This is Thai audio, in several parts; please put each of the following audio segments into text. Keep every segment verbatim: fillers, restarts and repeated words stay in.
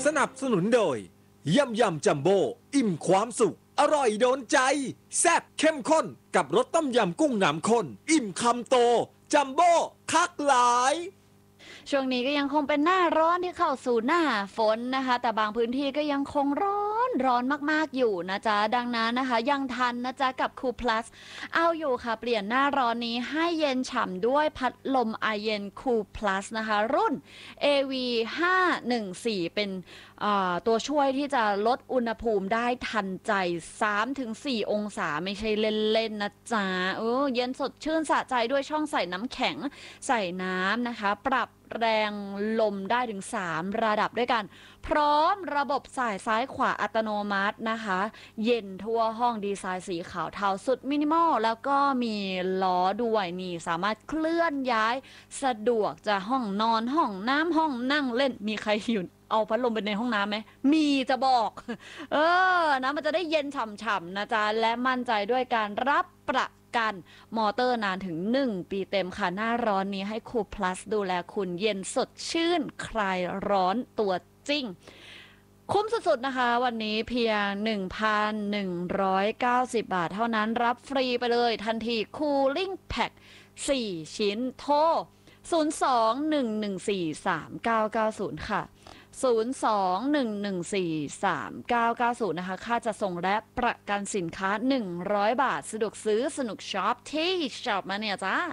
สนับสนุนโดยยำยำจัมโบ้อิ่มความสุขอร่อยโดนใจแซ่บเข้มข้นกับรสต้มยำกุ้งน้ำข้นอิ่มคำโตจัมโบ้คักหลายช่วงนี้ก็ยังคงเป็นหน้าร้อนที่เข้าสู่หน้าฝนนะคะแต่บางพื้นที่ก็ยังคงร้อนร้อนมากๆอยู่นะจ๊ะดังนั้นนะคะยังทันนะจ๊ะกับ Cool Plus เอาอยู่ค่ะเปลี่ยนหน้าร้อนนี้ให้เย็นฉ่ำด้วยพัดลมไอเย็น Cool Plus นะคะรุ่น เอ วี ห้าหนึ่งสี่ เป็นตัวช่วยที่จะลดอุณหภูมิได้ทันใจ สามถึงสี่ องศาไม่ใช่เล่นๆนะจ๊ะเออเย็นสดชื่นสะใจด้วยช่องใส่น้ำแข็งใส่น้ำนะคะปรับแรงลมได้ถึงสามระดับด้วยกันพร้อมระบบสายซ้ายขวาอัตโนมัตินะคะเย็นทั่วห้องดีไซน์สีขาวเทาสุดมินิมอลแล้วก็มีล้อด้วยนี่สามารถเคลื่อนย้ายสะดวกจะห้องนอนห้องน้ำห้องนั่งเล่นมีใครอยู่เอาพัดลมไปในห้องน้ำไหมมีจะบอกเออนะมันจะได้เย็นฉ่ำๆนะจ๊ะและมั่นใจด้วยการรับประกันมอเตอร์นานถึงหนึ่งปีเต็มค่ะหน้าร้อนนี้ให้คูลพลัสดูแลคุณเย็นสดชื่นคลายร้อนตัวจริงคุ้มสุดๆนะคะวันนี้เพียง หนึ่งพันหนึ่งร้อยเก้าสิบ บาทเท่านั้นรับฟรีไปเลยทันที Cooling Pack สี่ ชิ้นโทรศูนย์ สอง หนึ่ง หนึ่ง สี่ สาม เก้า เก้า ศูนย์ค่ะศูนย์ สอง หนึ่ง หนึ่ง สี่ สาม เก้า เก้า ศูนย์นะคะค่าจะส่งและประกันสินค้าหนึ่งร้อยบาทสะดวกซื้อสนุกช็อปที่ช็อปมาเนี่ยจ้า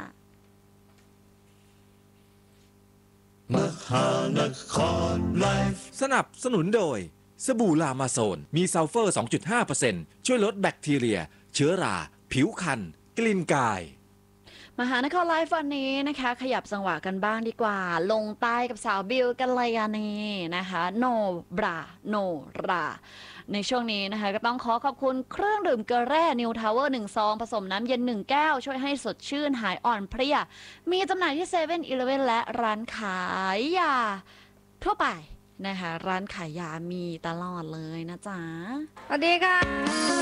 มหานครไลฟ์สนับสนุนโดยสบู่ลามาโซนมีซัลเฟอร์ สองจุดห้าเปอร์เซ็นต์ ช่วยลดแบคทีเรียเชื้อราผิวคันกลิ่นกายมหานครไลฟ์วันนี้นะคะขยับจังหวะกันบ้างดีกว่าลงใต้กับสาวบิวกัลยาณีนะคะโนบราโนราในช่วงนี้นะคะก็ต้องขอขอบคุณเครื่องดื่มเกลือแร่นิวทาวเวอร์หนึ่งซองผสมน้ำเย็นหนึ่งแก้วช่วยให้สดชื่นหายอ่อนเพลียมีจำหน่ายที่เซเว่นอีเลฟเว่นและร้านขายยาทั่วไปนะคะร้านขายยามีตลอดเลยนะจ๊ะสวัสดีค่ะ